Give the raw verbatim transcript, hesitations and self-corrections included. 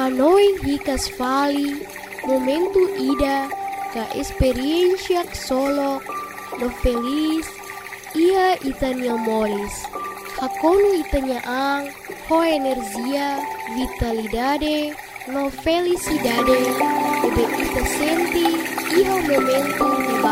Anoin hicas fali, momento ida, ca experiencia solo, no feliz, ia itania moris. Hakonu itania ang, ho energia, vitalidade, no felicidade, ebe ita senti, iho momento